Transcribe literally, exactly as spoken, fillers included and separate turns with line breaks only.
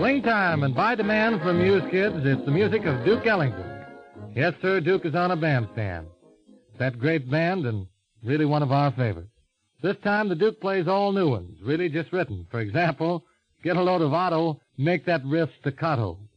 Swing time, and by demand from Muse Kids, it's the music of Duke Ellington. Yes, sir, Duke is on a bandstand. That great band and really one of our favorites. This time the Duke plays all new ones, really just written. For example, Get a Load of Otto, Make That Riff Staccato.